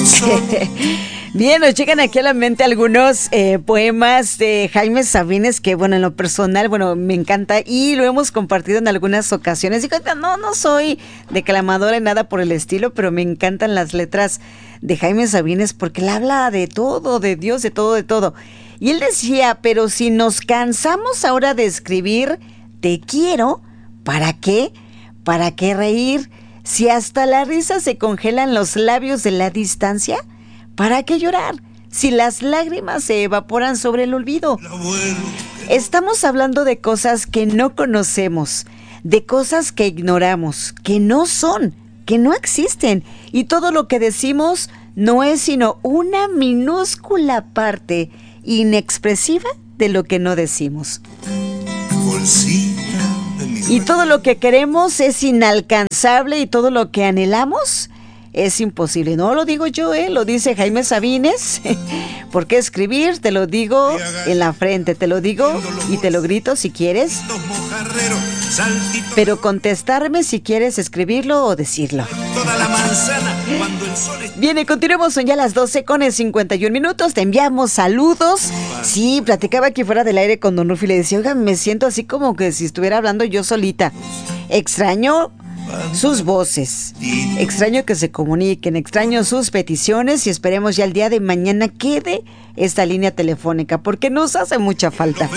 Bien, nos llegan aquí a la mente algunos poemas de Jaime Sabines que, bueno, en lo personal, bueno, me encanta y lo hemos compartido en algunas ocasiones. Digo, no soy declamadora en nada por el estilo, pero me encantan las letras de Jaime Sabines porque él habla de todo, de Dios, de todo, de todo. Y él decía, pero si nos cansamos ahora de escribir, te quiero, ¿para qué? ¿Para qué reír? Si hasta la risa se congelan los labios de la distancia, ¿para qué llorar? Si las lágrimas se evaporan sobre el olvido. Estamos hablando de cosas que no conocemos, de cosas que ignoramos, que no son, que no existen. Y todo lo que decimos no es sino una minúscula parte inexpresiva de lo que no decimos. Y todo lo que queremos es inalcanzable y todo lo que anhelamos es imposible. No lo digo yo, lo dice Jaime Sabines. ¿Por qué escribir? Te lo digo en la frente, te lo digo y te lo grito si quieres. Pero contestarme si quieres escribirlo o decirlo. Bien, continuemos, son ya las 12:51. Te enviamos saludos. Sí, platicaba aquí fuera del aire con Don Rufi y le decía, oiga, me siento así como que si estuviera hablando yo solita. Extraño sus voces, extraño que se comuniquen, extraño sus peticiones y esperemos ya el día de mañana quede esta línea telefónica porque nos hace mucha falta.